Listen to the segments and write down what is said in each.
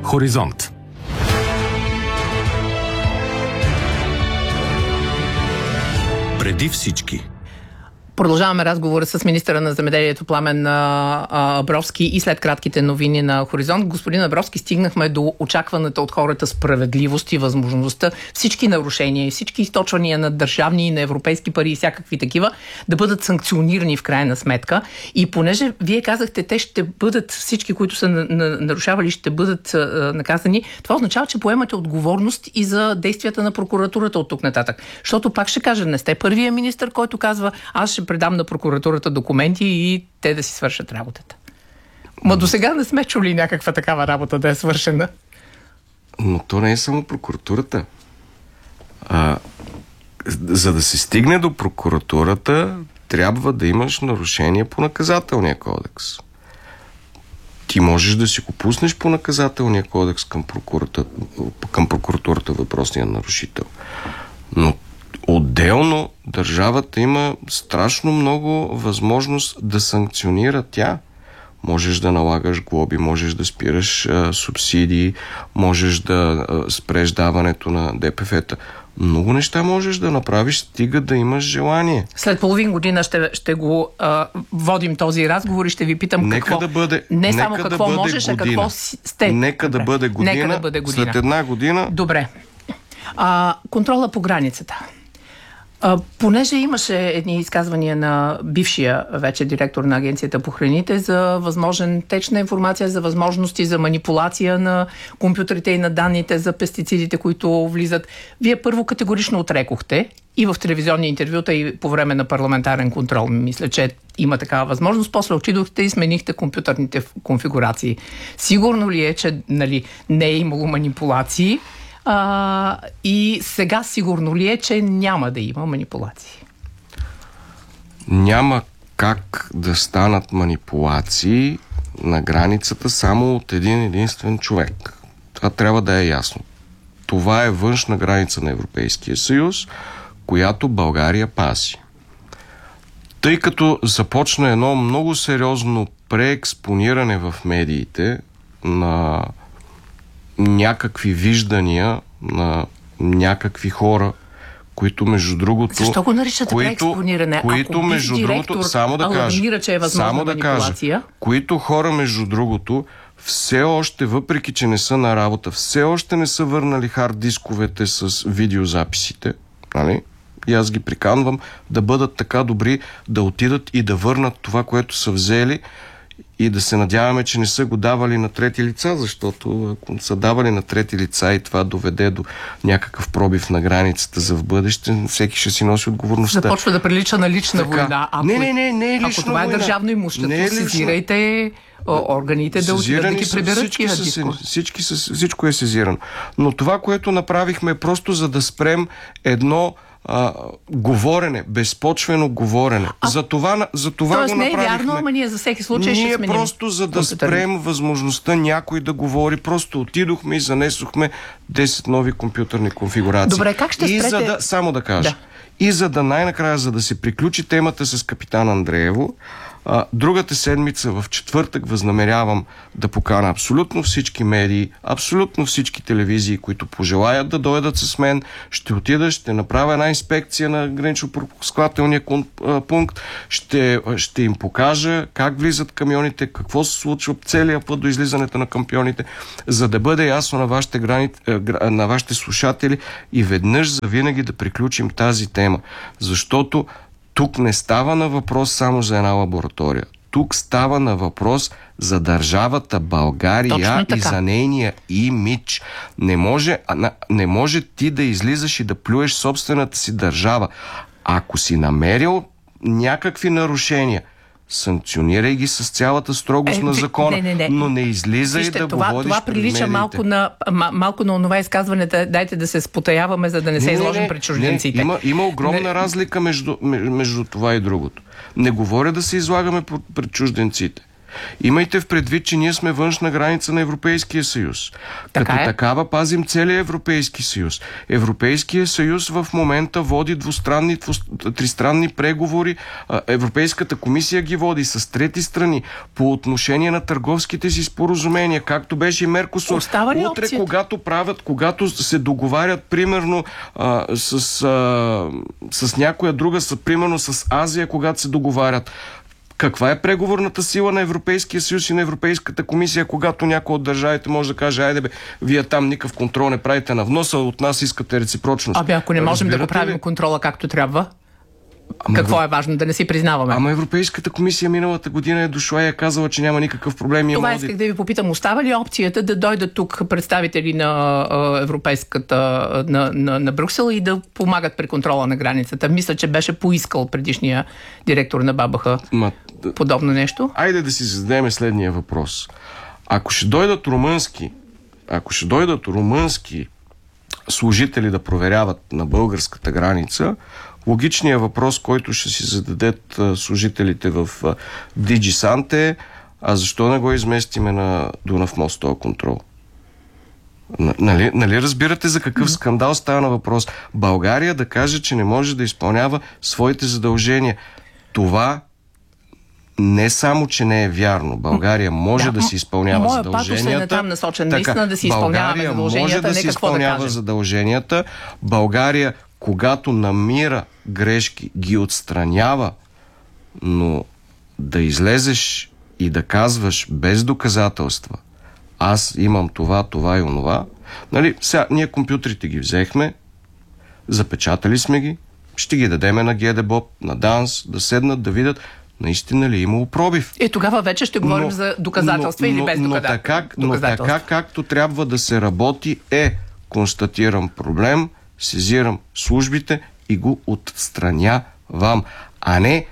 Хоризонт. Преди всички. Продължаваме разговора с министъра на земеделието Пламен Абровски и след кратките новини на Хоризонт. Господин Абровски, стигнахме до очакваната от хората справедливост и възможността всички нарушения и всички източвания на държавни и на европейски пари и всякакви такива да бъдат санкционирани в крайна сметка. И понеже вие казахте, те ще бъдат, всички, които са нарушавали, ще бъдат наказани, това означава, че поемате отговорност и за действията на прокуратурата от тук нататък. Защото пак ще кажа, не сте първия министър, който казва, аз ще предам на прокуратурата документи и те да си свършат работата. Ма до сега не сме чули някаква такава работа да е свършена. Но то не е само прокуратурата. За да се стигне до прокуратурата, трябва да имаш нарушение по наказателния кодекс. Ти можеш да си го пуснеш по наказателния кодекс към прокуратурата въпросния нарушител. Но отделно държавата има страшно много възможност да санкционира тя. Можеш да налагаш глоби, можеш да спираш субсидии, можеш да спреш даването на ДПФ-та. Много неща можеш да направиш, стига да имаш желание. След половин година ще го водим този разговор и ще ви питам какво. Да бъде, не само какво можеш, а какво сте. Нека да бъде година. След една година. Добре. Контрола по границата. Понеже имаше едни изказвания на бившия вече директор на Агенцията по храните за възможен теч на информация, за възможности за манипулация на компютрите и на данните за пестицидите, които влизат. Вие първо категорично отрекохте и в телевизионни интервюта, и по време на парламентарен контрол. Мисля, че има такава възможност. После отидохте и сменихте компютърните конфигурации. Сигурно ли е, че не е имало манипулации? И сега сигурно ли е, че няма да има манипулации? Няма как да станат манипулации на границата само от един единствен човек. Това трябва да е ясно. Това е външна граница на Европейския съюз, която България пази. Тъй като започна едно много сериозно преекспониране в медиите на някакви виждания на някакви хора, които между другото... Защо го наричате преекспониране? Които между другото, само да кажа, които хора между другото все още, въпреки че не са на работа, все още не са върнали хард дисковете с видеозаписите, нали? И аз ги приканвам да бъдат така добри, да отидат и да върнат това, което са взели, и да се надяваме, че не са го давали на трети лица, защото ако са давали на трети лица и това доведе до някакъв пробив на границата за в бъдеще, всеки ще си носи отговорността. Започва да прилича на лична война. Не е лична ако това е държавно имущество, сезирайте органите да отидат да ги приберат. Всичко е сезирано. Но това, което направихме, е просто за да спрем едно говорене, безпочвено говорене. За това го направихме. Не е вярно, ама ние за всеки случай ще сменим. Просто за да спрем възможността някой да говори, просто отидохме и занесохме 10 нови компютърни конфигурации. Добре, как ще спрете? Само да кажа. Да. И за да най-накрая, за да се приключи темата с капитан Андреево, другата седмица в четвъртък възнамерявам да покана абсолютно всички медии, абсолютно всички телевизии, които пожелаят да дойдат с мен. Ще отида, ще направя една инспекция на гранично-пропускателния пункт, ще им покажа как влизат камионите, какво се случва целият път до излизането на камионите, за да бъде ясно на вашите слушатели и веднъж завинаги да приключим тази тема. Защото тук не става на въпрос само за една лаборатория. Тук става на въпрос за държавата България и за нейния имидж. Не може ти да излизаш и да плюеш собствената си държава. Ако си намерил някакви нарушения, санкционирай ги с цялата строгост на закона, но не излизай да го водиш. Това прилича малко на онова изказване, дайте да се спотаяваме, за да не се изложим пред чужденците. Има огромна разлика между това и другото. Не говоря да се излагаме пред чужденците. Имайте в предвид, че ние сме външна граница на Европейския съюз. Така Като е. такава пазим целия Европейски съюз. Европейския съюз в момента води тристранни преговори. Европейската комисия ги води с трети страни по отношение на търговските си споразумения, както беше и Меркосур. Остава ли Утре, опцията? когато се договарят, примерно, с някоя друга, примерно с Азия, когато се договарят, каква е преговорната сила на Европейския съюз и на Европейската комисия, когато някой от държавите може да каже: айде бе, вие там никакъв контрол не правите на вноса, от нас искате реципрочност. Ако не можем да го Разбирате правим ли? контрола както трябва, какво е важно? Да не си признаваме. Ама Европейската комисия миналата година е дошла и е казала, че няма никакъв проблем. Това исках да ви попитам. Остава ли опцията да дойдат тук представители на Европейската, на Брюксел и да помагат при контрола на границата? Мисля, че беше поискал предишния директор на БАБХ подобно нещо. Айде да си зададем следния въпрос. Ако ще дойдат румънски служители да проверяват на българската граница, логичният въпрос, който ще си зададат служителите в DigiSant е: а защо не го изместиме на Дунав мост този контрол? Нали разбирате за какъв скандал става на въпрос? България да каже, че не може да изпълнява своите задължения. Това не само, че не е вярно. България може да си изпълнява задълженията. Моя патос е натам насочен. Наистина да си изпълняваме задълженията. Може да си изпълнява задълженията. България, когато намира грешки, ги отстранява, но да излезеш и да казваш без доказателства: аз имам това и онова. Нали, сега ние компютрите ги взехме, запечатали сме ги, ще ги дадеме на ГДБОП, на ДАНС, да седнат, да видят наистина ли е имало пробив. Тогава вече ще говорим за доказателства или без доказателства. Но така, както трябва да се работи, констатирам проблем, сезирам службите и го отстранявам. А не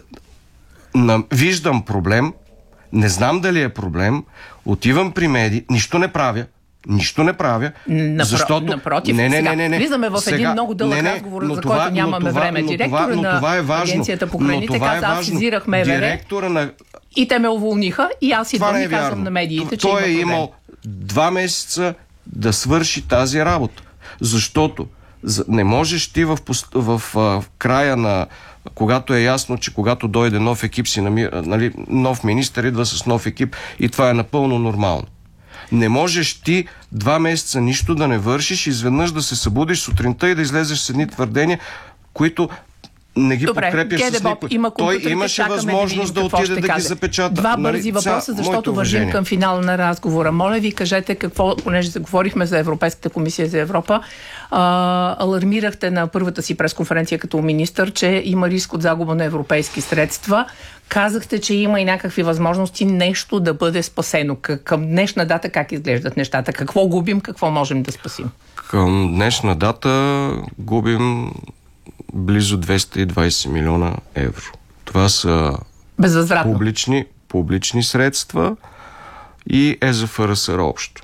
виждам проблем, не знам дали е проблем, отивам при медии, нищо не правя, защото... Напротив, влизаме в един много дълъг разговор, за който нямаме време. Директора на Агенцията по храните каза: аз сезирах МВР и те ме уволниха и аз идвам и казвам на медиите, че той е имал 2 месеца да свърши тази работа. Защото не можеш ти в края на... Когато е ясно, че когато дойде нов екип, нов министър идва с нов екип и това е напълно нормално. Не можеш ти 2 месеца нищо да не вършиш, изведнъж да се събудиш сутринта и да излезеш с едни твърдения, които не ги подкрепяш с никой. Той имаше възможност да отиде да ги запечата. Два бързи въпроса, защото вървим към финала на разговора. Моля ви, кажете какво, понеже говорихме за Европейската комисия за Европа, алармирахте на първата си пресконференция като министър, че има риск от загуба на европейски средства. Казахте, че има и някакви възможности нещо да бъде спасено. Към днешна дата как изглеждат нещата? Какво губим, какво можем да спасим? Към днешна дата губим близо 220 милиона евро. Това са публични средства и ЕЗФРСР общо.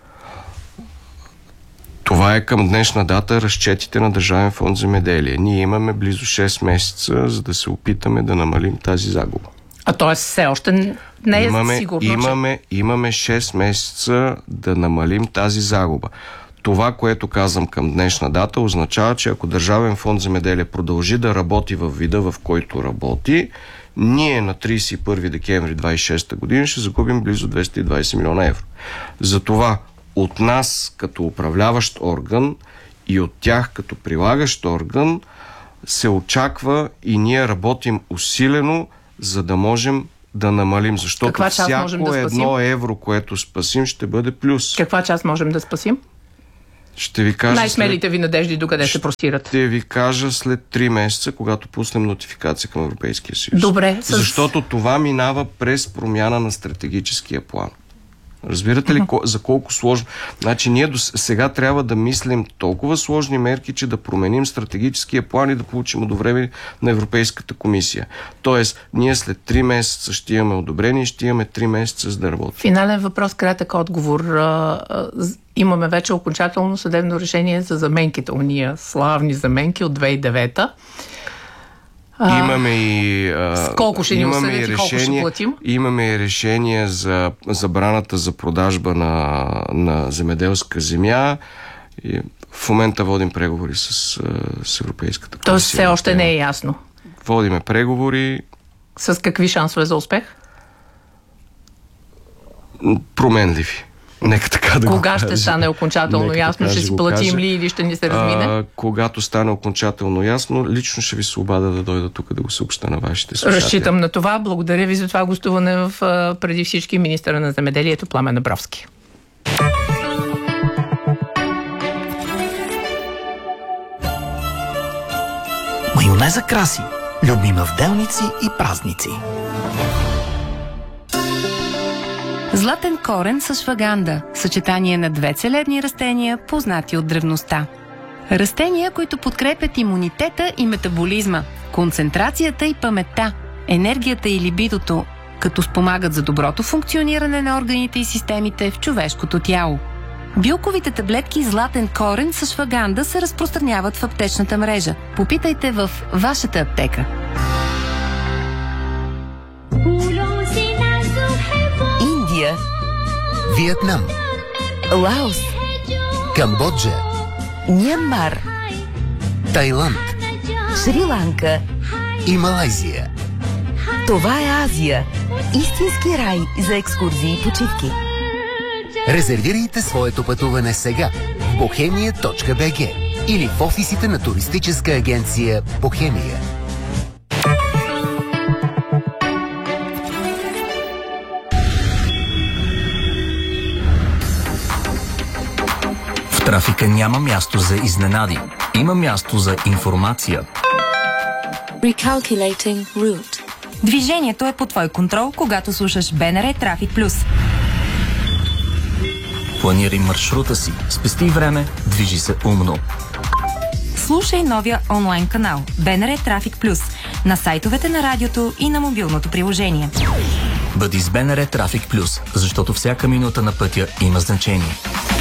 Това е към днешна дата разчетите на Държавен фонд земеделие. Ние имаме близо 6 месеца, за да се опитаме да намалим тази загуба. Т.е. все още не е сигурно, Имаме 6 месеца да намалим тази загуба. Това, което казвам към днешна дата, означава, че ако Държавен фонд земеделие продължи да работи във вида, в който работи, ние на 31 декември 2026 година ще загубим близо 220 милиона евро. Затова от нас като управляващ орган и от тях като прилагащ орган се очаква и ние работим усилено, за да можем да намалим, защото всяко едно евро, което спасим, ще бъде плюс. Каква част можем да спасим? Ще ви кажа най-смелите ви надежди докъде се простират? Ще ви кажа след 3 месеца, когато пуснем нотификация към Европейския съюз. Добре. Защото това минава през промяна на стратегическия план. Разбирате ли за колко сложно? Значи ние сега трябва да мислим толкова сложни мерки, че да променим стратегическия план и да получим одобрение на Европейската комисия. Тоест, ние след 3 месеца ще имаме одобрение и ще имаме 3 месеца за да работим. Финален въпрос, кратък отговор. Имаме вече окончателно съдебно решение за заменките. Уния славни заменки от 2009-та. Имаме и колко ще ни осъдят и колко ще платим? Имаме и решение за забраната за продажба на земеделска земя. И в момента водим преговори с Европейската комисия. Тоест все още не е ясно. Водиме преговори. С какви шансове за успех? Променливи. Нека така да Кога ще стане окончателно ясно? Ще си платим ли или ще ни се размине? Когато стане окончателно ясно, лично ще ви се обадя да дойда тук да го съобща на вашите слушатели. Разчитам на това. Благодаря ви за това гостуване в преди всички министъра на земеделието Пламен Абровски. Майонеза краси. Любима в делници и празници. Златен корен с шваганда – съчетание на две целебни растения, познати от древността. Растения, които подкрепят имунитета и метаболизма, концентрацията и паметта, енергията и либидото, като спомагат за доброто функциониране на органите и системите в човешкото тяло. Билковите таблетки златен корен с шваганда се разпространяват в аптечната мрежа. Попитайте в вашата аптека. Индия, Виетнам, Лаос, Камбоджа, Мянмар, Тайланд Шри-Ланка. и Малайзия. Това е Азия. Истински рай за екскурзии и почивки. Резервирайте своето пътуване сега в bohemia.bg или в офисите на туристическа агенция Бохемия. В трафика няма място за изненади. Има място за информация. Recalculating route. Движението е под твой контрол, когато слушаш БНР Трафик Плюс. Планирай маршрута си, спести време, движи се умно. Слушай новия онлайн канал БНР Трафик Плюс на сайтовете на радиото и на мобилното приложение. Бъди с БНР Трафик Плюс, защото всяка минута на пътя има значение.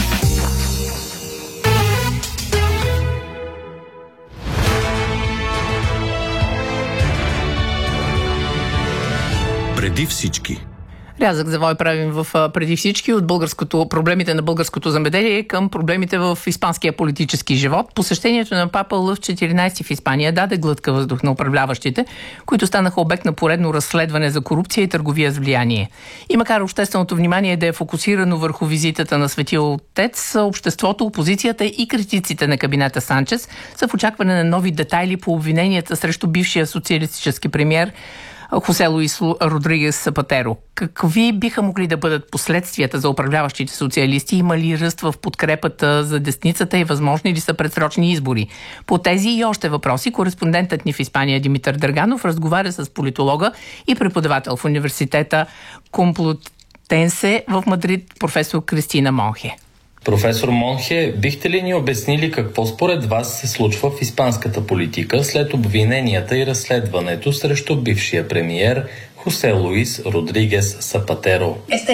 Преди всички. Рязък завой правим в преди всички от проблемите на българското земеделие към проблемите в испанския политически живот. Посещението на папа Лъв 14 в Испания даде глътка въздух на управляващите, които станаха обект на поредно разследване за корупция и търговия с влияние. И макар общественото внимание да е фокусирано върху визитата на Светия Отец, обществото, опозицията и критиците на кабинета Санчес са в очакване на нови детайли по обвиненията срещу бившия социалистически премиер Хосе Луис Родригес Запатеро. Какви биха могли да бъдат последствията за управляващите социалисти? Има ли ръст в подкрепата за десницата и възможни ли са предсрочни избори? По тези и още въпроси кореспондентът ни в Испания Димитър Драганов разговаря с политолога и преподавател в университета Комплутенсе в Мадрид професор Кристина Монхе. Професор Монхе, бихте ли ни обяснили какво според вас се случва в испанската политика след обвиненията и разследването срещу бившия премиер Хосе Луис Родригес Запатеро?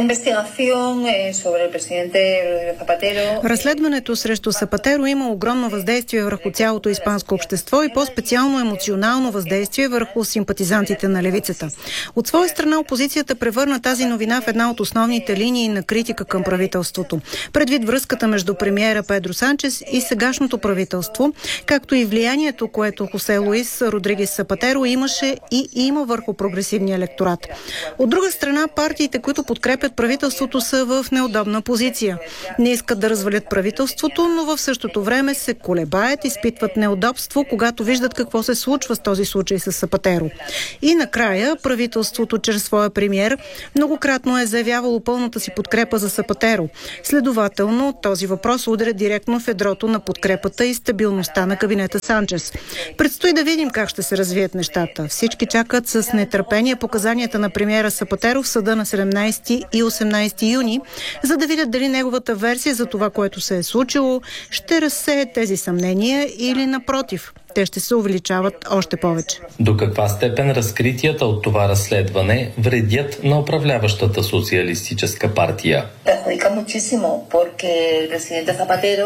Разследването срещу Запатеро има огромно въздействие върху цялото испанско общество и по-специално емоционално въздействие върху симпатизантите на левицата. От своя страна опозицията превърна тази новина в една от основните линии на критика към правителството. Предвид връзката между премиера Педро Санчес и сегашното правителство, както и влиянието, което Хосе Луис Родригес Запатеро имаше и има върху прогресивния електорат. От друга страна, партиите, които подкрепят правителството, са в неудобна позиция. Не искат да развалят правителството, но в същото време се колебаят, изпитват неудобство, когато виждат какво се случва с този случай с Запатеро. И накрая, правителството чрез своя премиер многократно е заявявало пълната си подкрепа за Запатеро. Следователно, този въпрос удря директно в ядрото на подкрепата и стабилността на кабинета Санчес. Предстои да видим как ще се развият нещата. Всички чакат с нетърпение показанията на премиера Запатеро в съда на 17 и 18 юни, за да видят дали неговата версия за това, което се е случило, ще разсее тези съмнения или напротив, те ще се увеличават още повече. До каква степен разкритията от това разследване вредят на управляващата социалистическа партия?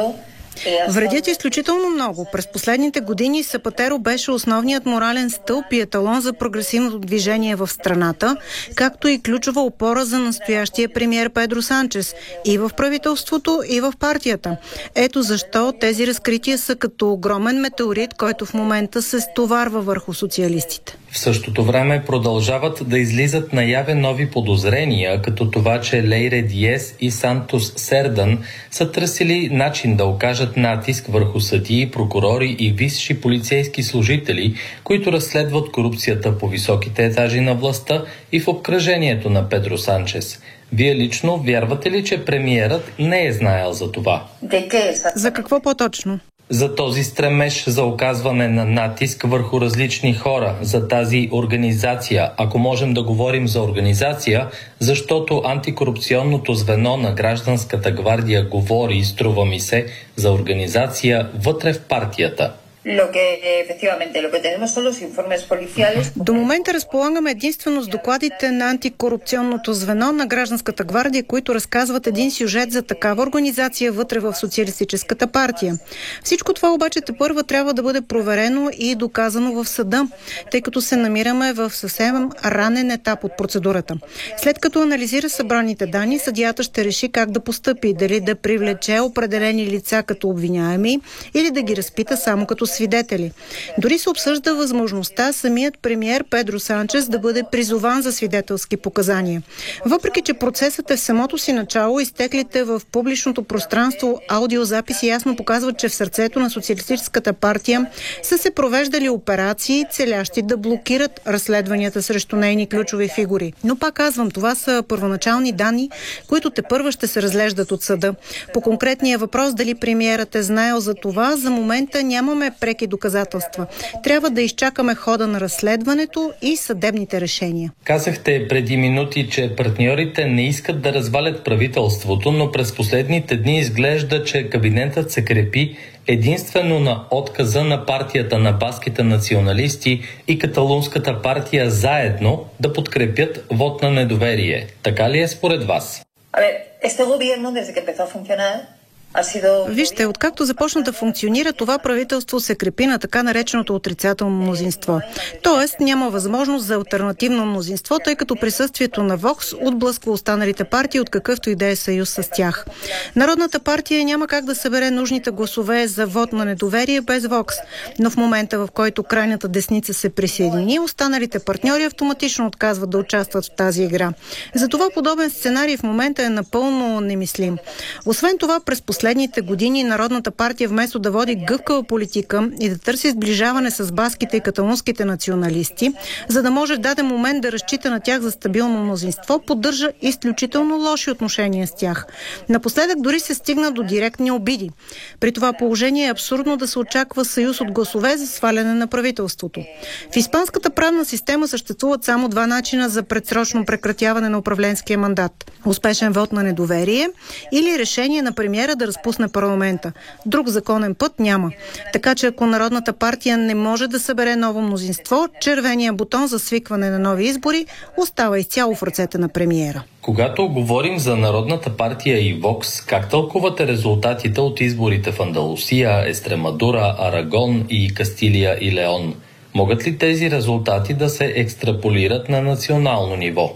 Вредят изключително много. През последните години Сапатеро беше основният морален стълб и еталон за прогресивното движение в страната, както и ключова опора за настоящия премиер Педро Санчес и в правителството, и в партията. Ето защо тези разкрития са като огромен метеорит, който в момента се стоварва върху социалистите. В същото време продължават да излизат наяве нови подозрения, като това, че Лейре Диес и Сантос Сердан са търсили начин да окажат натиск върху съдии, прокурори и висши полицейски служители, които разследват корупцията по високите етажи на властта и в обкръжението на Педро Санчес. Вие лично вярвате ли, че премиерът не е знаел за това? За какво по-точно? За този стремеж за оказване на натиск върху различни хора, за тази организация. Ако можем да говорим за организация, защото антикорупционното звено на Гражданската гвардия говори, струва ми се, за организация вътре в партията. До момента разполагаме единствено с докладите на антикорупционното звено на Гражданската гвардия, които разказват един сюжет за такава организация вътре в Социалистическата партия. Всичко това обаче тепърва трябва да бъде проверено и доказано в съда, тъй като се намираме в съвсем ранен етап от процедурата. След като анализира събраните данни, съдията ще реши как да постъпи, дали да привлече определени лица като обвиняеми или да ги разпита само като свидетели. Дори се обсъжда възможността самият премиер Педро Санчес да бъде призован за свидетелски показания. Въпреки че процесът е в самото си начало, изтеклите в публичното пространство аудиозаписи ясно показват, че в сърцето на Социалистическата партия са се провеждали операции, целящи да блокират разследванията срещу нейни ключови фигури. Но пак казвам, това са първоначални данни, които тепърва ще се разглеждат от съда. По конкретния въпрос дали премиерът е знаел за това, за момента нямаме преки доказателства. Трябва да изчакаме хода на разследването и съдебните решения. Казахте преди минути, че партньорите не искат да развалят правителството, но през последните дни изглежда, че кабинетът се крепи единствено на отказа на партията на баските националисти и каталунската партия заедно да подкрепят вот на недоверие. Така ли е според вас? Вижте, откакто започна да функционира, това правителство се крепи на така нареченото отрицателно мнозинство. Тоест няма възможност за алтернативно мнозинство, тъй като присъствието на Вокс отблъсква останалите партии от какъвто и да е съюз с тях. Народната партия няма как да събере нужните гласове за вод на недоверие без Вокс, но в момента, в който крайната десница се присъедини, останалите партньори автоматично отказват да участват в тази игра. Затова подобен сценарий в момента е напълно немислим. Освен това, през последните години Народната партия, вместо да води гъвкава политика и да търси сближаване с баските и каталунските националисти, за да може в даден момент да разчита на тях за стабилно мнозинство, поддържа изключително лоши отношения с тях. Напоследък дори се стигна до директни обиди. При това положение е абсурдно да се очаква съюз от гласове за сваляне на правителството. В испанската правна система съществуват само два начина за предсрочно прекратяване на управленския мандат. Успешен вод на недоверие или решение на премиера да разпусне парламента. Друг законен път няма. Така че ако Народната партия не може да събере ново мнозинство, червения бутон за свикване на нови избори остава изцяло в ръцете на премиера. Когато говорим за Народната партия и Вокс, как тълкувате резултатите от изборите в Андалусия, Естремадура, Арагон и Кастилия и Леон? Могат ли тези резултати да се екстраполират на национално ниво?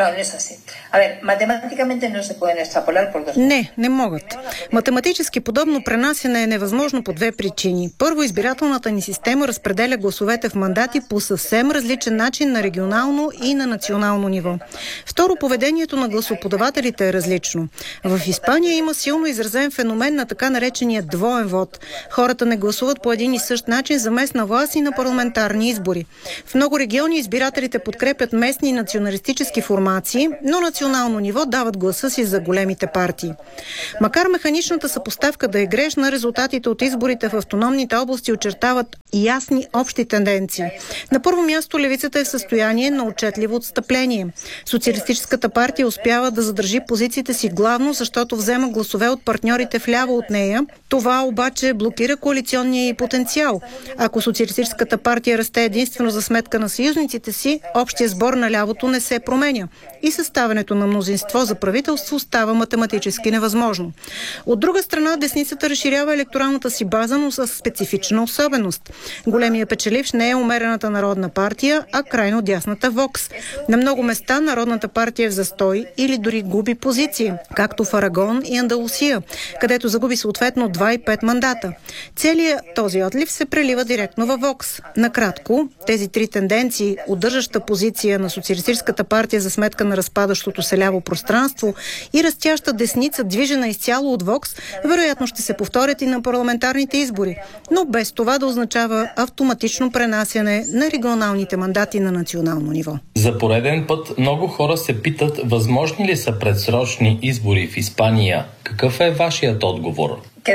Не могат. Математически подобно пренасене е невъзможно по две причини. Първо, избирателната ни система разпределя гласовете в мандати по съвсем различен начин на регионално и на национално ниво. Второ, поведението на гласоподавателите е различно. В Испания има силно изразен феномен на така наречения двоен вод. Хората не гласуват по един и същ начин за местна власт и на парламентарни избори. В много региони избирателите подкрепят местни националистически формации, но национално ниво дават гласа си за големите партии. Макар механичната съпоставка да е грешна, резултатите от изборите в автономните области очертават ясни общи тенденции. На първо място левицата е в състояние на отчетливо отстъпление. Социалистическата партия успява да задържи позициите си главно, защото взема гласове от партньорите вляво от нея. Това обаче блокира коалиционния й потенциал. Ако Социалистическата партия расте единствено за сметка на съюзниците си, общия сбор на лявото не се променя и състава съставянето на мнозинство за правителство става математически невъзможно. От друга страна, десницата разширява електоралната си база, но с специфична особеност. Големия печеливш не е умерената Народна партия, а крайно дясната Вокс. На много места Народната партия е в застой или дори губи позиции, както в Арагон и Андалусия, където загуби съответно 2 и 5 мандата. Целият този отлив се прелива директно във Вокс. Накратко, тези три тенденции, удържаща позиция на Социалистическата партия за сметка на разпадащото се ляво пространство и растяща десница, движена изцяло от Вокс, вероятно ще се повторят и на парламентарните избори, но без това да означава автоматично пренасяне на регионалните мандати на национално ниво. За пореден път много хора се питат, възможни ли са предсрочни избори в Испания? Какъв е вашият отговор?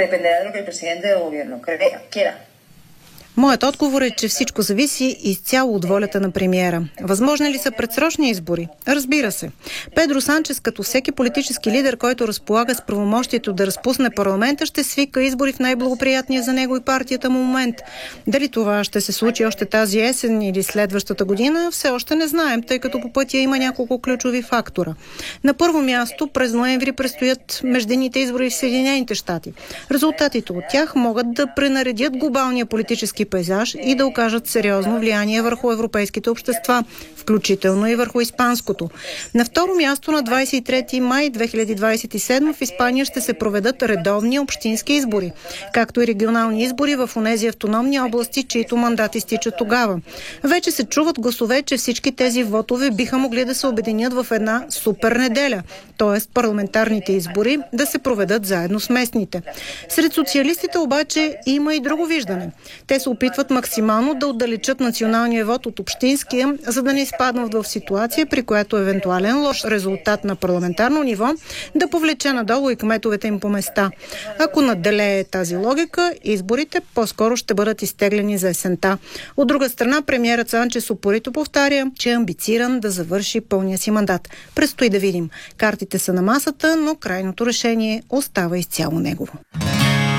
Моят отговор е, че всичко зависи изцяло от волята на премиера. Възможни ли са предсрочни избори? Разбира се. Педро Санчес, като всеки политически лидер, който разполага с правомощието да разпусне парламента, ще свика избори в най-благоприятния за него и партията му момент. Дали това ще се случи още тази есен или следващата година, все още не знаем, тъй като по пътя има няколко ключови фактора. На първо място, през ноември предстоят междинните избори в Съединените щати. Резултатите от тях могат да пренаредят глобалния политически пейзаж и да окажат сериозно влияние върху европейските общества, включително и върху испанското. На второ място, на 23 май 2027 в Испания ще се проведат редовни общински избори, както и регионални избори в онези автономни области, чието мандати стичат тогава. Вече се чуват гласове, че всички тези вотове биха могли да се обединят в една супер неделя, т.е. парламентарните избори да се проведат заедно с местните. Сред социалистите обаче има и друго виждане. Те се опитват максимално да отдалечат националния вод от общинския, за да не изпаднат в ситуация, при която евентуален лош резултат на парламентарно ниво да повлече надолу и кметовете им по места. Ако надделее тази логика, изборите по-скоро ще бъдат изтеглени за есента. От друга страна, премиерът Санчес упорито повтаря, че е амбициран да завърши пълния си мандат. Предстои да видим. Картите са на масата, но крайното решение остава изцяло негово.